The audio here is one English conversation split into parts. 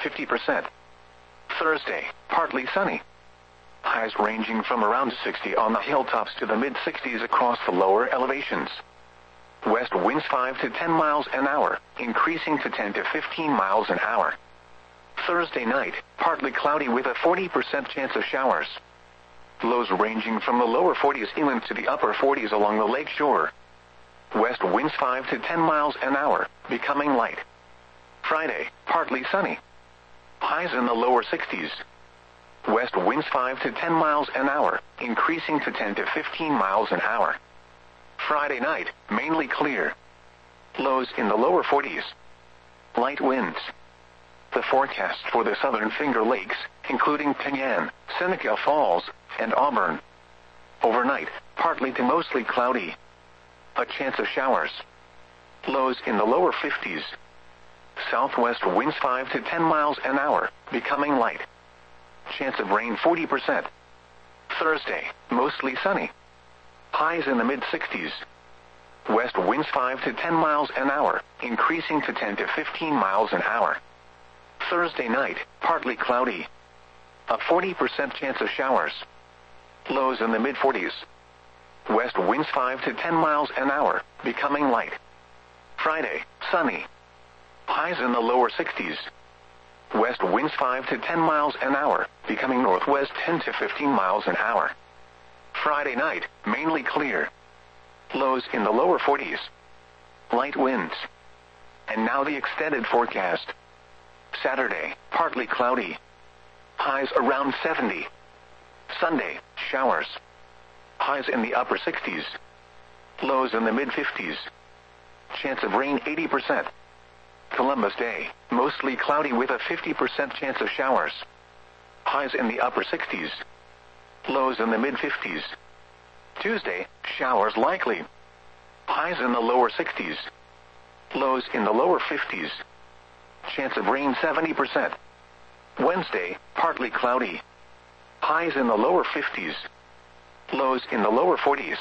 50%. Thursday, partly sunny. Highs ranging from around 60 on the hilltops to the mid-60s across the lower elevations. West winds 5 to 10 miles an hour, increasing to 10 to 15 miles an hour. Thursday night, partly cloudy with a 40% chance of showers. Lows ranging from the lower 40s inland to the upper 40s along the lake shore. West winds 5 to 10 miles an hour, becoming light. Friday, partly sunny. Highs in the lower 60s. West winds 5 to 10 miles an hour, increasing to 10 to 15 miles an hour. Friday night, mainly clear. Lows in the lower 40s. Light winds. The forecast for the southern Finger Lakes, including Penyan, Seneca Falls, and Auburn. Overnight, partly to mostly cloudy. A chance of showers. Lows in the lower 50s. Southwest winds 5 to 10 miles an hour, becoming light. Chance of rain 40%. Thursday, mostly sunny. Highs in the mid-60s. West winds 5 to 10 miles an hour, increasing to 10 to 15 miles an hour. Thursday night, partly cloudy. A 40% chance of showers. Lows in the mid-40s. West winds 5 to 10 miles an hour, becoming light. Friday, sunny. Highs in the lower 60s. West winds 5 to 10 miles an hour, becoming northwest 10 to 15 miles an hour. Friday night, mainly clear. Lows in the lower 40s. Light winds. And now the extended forecast. Saturday, partly cloudy. Highs around 70. Sunday, showers. Highs in the upper 60s. Lows in the mid-50s. Chance of rain 80%. Columbus Day, mostly cloudy with a 50% chance of showers. Highs in the upper 60s. Lows in the mid-50s. Tuesday, showers likely. Highs in the lower 60s. Lows in the lower 50s. Chance of rain 70%. Wednesday, partly cloudy. Highs in the lower 50s. Lows in the lower 40s.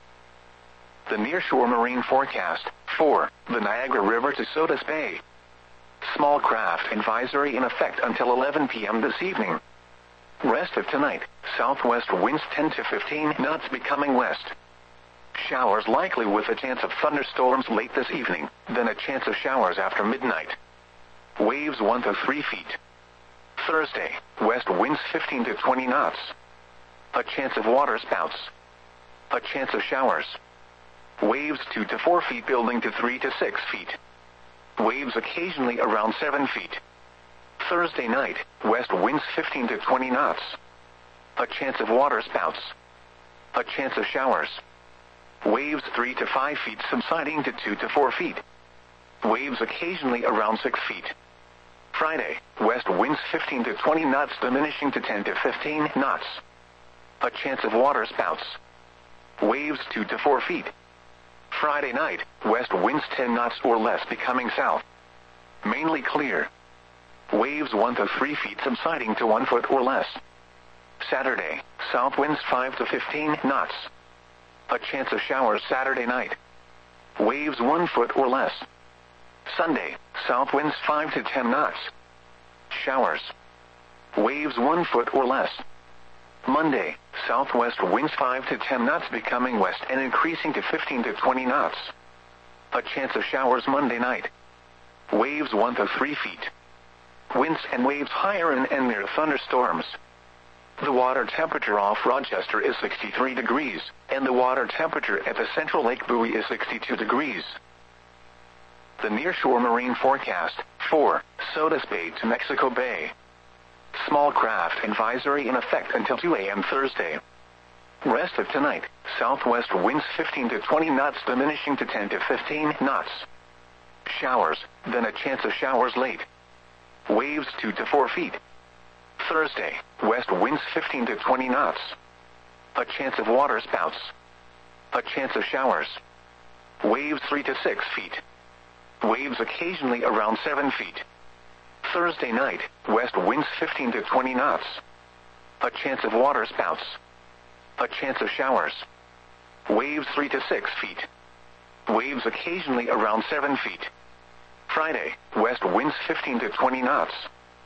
The nearshore marine forecast, 4, the Niagara River to Sodus Bay. Small craft advisory in effect until 11 p.m. this evening. Rest of tonight, southwest winds 10 to 15 knots becoming west. Showers likely with a chance of thunderstorms late this evening, then a chance of showers after midnight. Waves 1 to 3 feet. Thursday, west winds 15 to 20 knots. A chance of water spouts. A chance of showers. Waves 2 to 4 feet building to 3 to 6 feet. Waves occasionally around 7 feet. Thursday night, west winds 15 to 20 knots. A chance of water spouts. A chance of showers. Waves 3 to 5 feet subsiding to 2 to 4 feet. Waves occasionally around 6 feet. Friday, west winds 15 to 20 knots diminishing to 10 to 15 knots. A chance of water spouts. Waves 2 to 4 feet. Friday night, west winds 10 knots or less becoming south. Mainly clear. Waves 1 to 3 feet subsiding to 1 foot or less. Saturday, south winds 5 to 15 knots. A chance of showers Saturday night. Waves 1 foot or less. Sunday, south winds 5 to 10 knots. Showers. Waves 1 foot or less. Monday, southwest winds 5 to 10 knots becoming west and increasing to 15 to 20 knots. A chance of showers Monday night. Waves 1 to 3 feet. Winds and waves higher and near thunderstorms. The water temperature off Rochester is 63 degrees, and the water temperature at the Central Lake buoy is 62 degrees. The nearshore marine forecast, 4, Sodus Bay to Mexico Bay. Small craft advisory in effect until 2 a.m. Thursday. Rest of tonight, southwest winds 15 to 20 knots diminishing to 10 to 15 knots. Showers, then a chance of showers late. Waves 2 to 4 feet. Thursday, west winds 15 to 20 knots. A chance of water spouts. A chance of showers. Waves 3 to 6 feet. Waves occasionally around 7 feet. Thursday night, west winds 15 to 20 knots. A chance of water spouts. A chance of showers. Waves 3 to 6 feet. Waves occasionally around 7 feet. Friday, west winds 15 to 20 knots.